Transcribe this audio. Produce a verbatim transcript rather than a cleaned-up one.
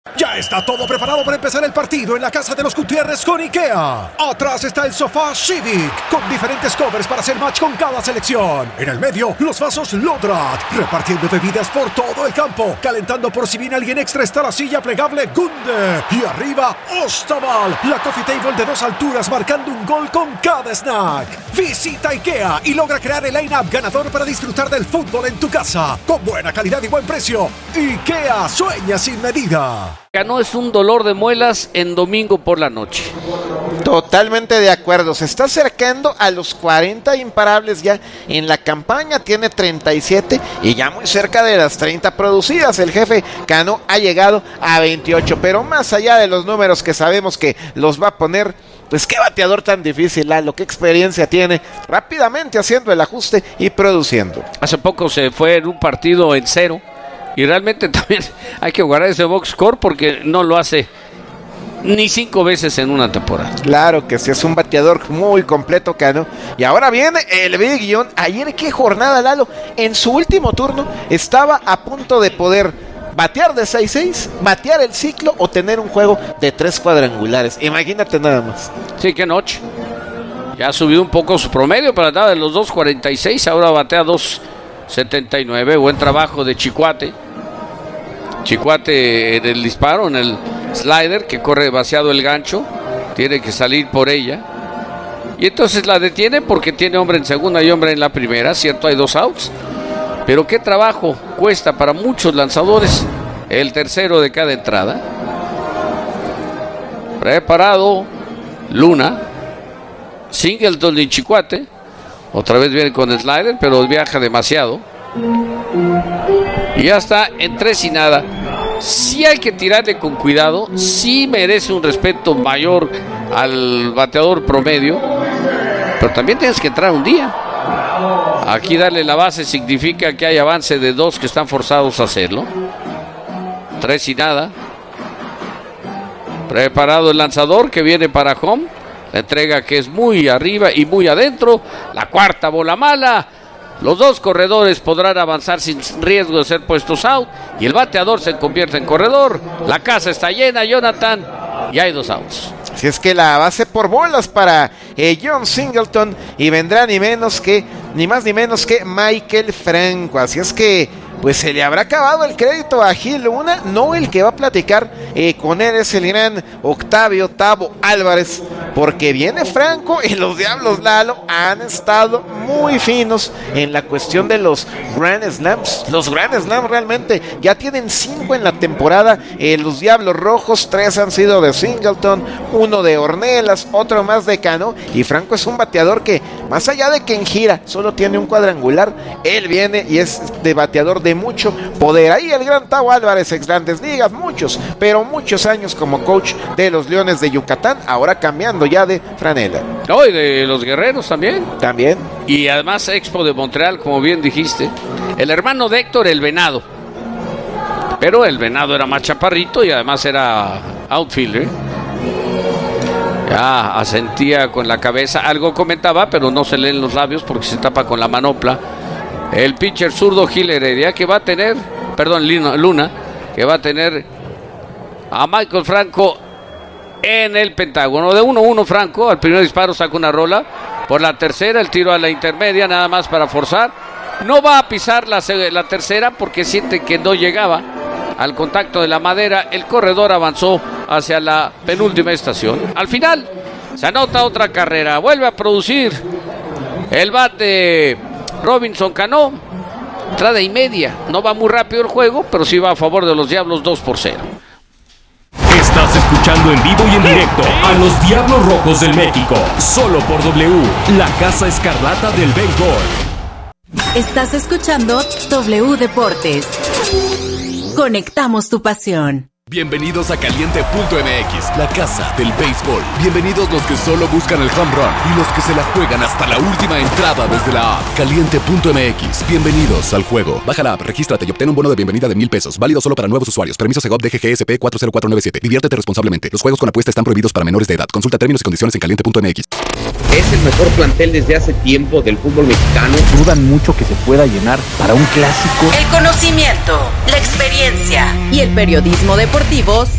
Ya está todo preparado para empezar el partido en la casa de los Gutiérrez con IKEA. Atrás está el sofá Civic, con diferentes covers para hacer match con cada selección. En el medio, los vasos Lodrat, repartiendo bebidas por todo el campo. Calentando por si viene alguien extra está la silla plegable Gunde. Y arriba, Ostaval, la coffee table de dos alturas marcando un gol con cada snack. Visita IKEA y logra crear el line-up ganador para disfrutar del fútbol en tu casa. Con buena calidad y buen precio. IKEA sueña sin medida. No es un dolor de muelas en domingo por la noche. Totalmente de acuerdo, se está acercando a los cuarenta imparables ya en la campaña, tiene treinta y siete y ya muy cerca de las treinta producidas. El jefe Cano ha llegado a veintiocho, pero más allá de los números que sabemos que los va a poner, pues qué bateador tan difícil, Lalo, qué experiencia tiene, rápidamente haciendo el ajuste y produciendo. Hace poco se fue en un partido en cero. Y realmente también hay que guardar ese box score porque no lo hace ni cinco veces en una temporada. Claro que sí, es un bateador muy completo, Cano. Y ahora viene el big guión. Ayer, qué jornada, Lalo. En su último turno estaba a punto de poder batear de seis seis, batear el ciclo o tener un juego de tres cuadrangulares. Imagínate nada más. Sí, qué noche. Ya ha subido un poco su promedio para nada de los dos cuarenta y seis, ahora batea dos setenta y nueve. Buen trabajo de Chicuate. Chicuate en el disparo, en el slider, que corre vaciado el gancho. Tiene que salir por ella. Y entonces la detiene porque tiene hombre en segunda y hombre en la primera. Cierto, hay dos outs. Pero qué trabajo cuesta para muchos lanzadores el tercero de cada entrada. Preparado Luna. Singleton y Chicuate. Otra vez viene con el slider, pero viaja demasiado. Y ya está en tres y nada. Sí hay que tirarle con cuidado. Sí merece un respeto mayor al bateador promedio. Pero también tienes que entrar un día. Aquí darle la base significa que hay avance de dos que están forzados a hacerlo. Tres y nada. Preparado el lanzador que viene para home. La entrega que es muy arriba y muy adentro. La cuarta bola mala. Los dos corredores podrán avanzar sin riesgo de ser puestos out. Y el bateador se convierte en corredor. La casa está llena, Jonathan. Y hay dos outs. Si es que la base por bolas para eh, John Singleton. Y vendrá ni menos que, ni más ni menos que Maikel Franco. Así es que pues se le habrá acabado el crédito a Gil Luna. No, el que va a platicar eh, con él es el gran Octavio Tavo Álvarez. Porque viene Franco y los Diablos, Lalo, han estado muy finos en la cuestión de los Grand Slams. Los Grand Slams realmente ya tienen cinco en la temporada. Eh, los Diablos Rojos, tres han sido de Singleton, uno de Ornelas, otro más de Cano. Y Franco es un bateador que, más allá de que en gira solo tiene un cuadrangular, él viene y es de bateador de mucho poder. Ahí el gran Tavo Álvarez, ex Grandes Ligas, muchos, pero muchos años como coach de los Leones de Yucatán, ahora cambiando ya de franela. No, y de los Guerreros también. También. Y además Expo de Montreal, como bien dijiste. El hermano de Héctor, el Venado. Pero el Venado era más chaparrito y además era outfielder. Ya asentía con la cabeza. Algo comentaba, pero no se leen los labios porque se tapa con la manopla. El pitcher zurdo Gil Heredia, que va a tener, perdón, Luna, que va a tener a Michael Franco en el Pentágono. De uno uno Franco, al primer disparo saca una rola. Por la tercera, el tiro a la intermedia, nada más para forzar. No va a pisar la, la tercera porque siente que no llegaba al contacto de la madera. El corredor avanzó hacia la penúltima estación. Al final, se anota otra carrera. Vuelve a producir el bat de Robinson Cano. Entrada y media. No va muy rápido el juego, pero sí va a favor de los Diablos, dos por cero. Estás escuchando en vivo y en directo a los Diablos Rojos del México, solo por W, la Casa Escarlata del Béisbol. Estás escuchando W Deportes. Conectamos tu pasión. Bienvenidos a Caliente punto M X, la casa del béisbol. Bienvenidos los que solo buscan el home run y los que se la juegan hasta la última entrada desde la app. Caliente punto M X, bienvenidos al juego. Baja la app, regístrate y obtén un bono de bienvenida de mil pesos. Válido solo para nuevos usuarios. Permiso Segov D G G S P cuatro cero cuatro nueve siete. Diviértete responsablemente. Los juegos con apuesta están prohibidos para menores de edad. Consulta términos y condiciones en Caliente punto M X. Es el mejor plantel desde hace tiempo del fútbol mexicano. Dudan mucho que se pueda llenar para un clásico. El conocimiento, la experiencia y el periodismo deportivo